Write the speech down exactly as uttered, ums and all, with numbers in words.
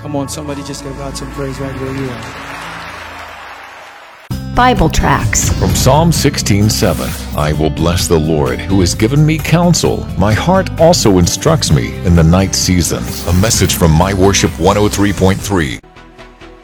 Come on, somebody just give God some praise right where you are. Bible tracts. From Psalm sixteen seven, I will bless the Lord, who has given me counsel. My heart also instructs me in the night season. A message from My Worship one oh three point three.